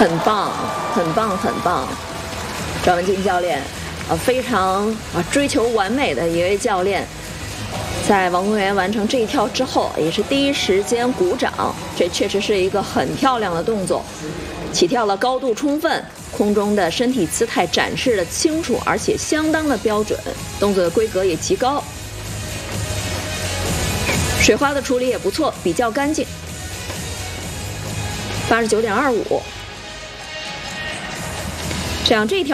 很棒，很棒，很棒！赵文静教练非常追求完美的一位教练，在王宗源完成这一跳之后，也是第一时间鼓掌。这确实是一个很漂亮的动作，起跳了高度充分，空中的身体姿态展示的清楚，而且相当的标准，动作的规格也极高。水花的处理也不错，比较干净。89.25，这样这一条。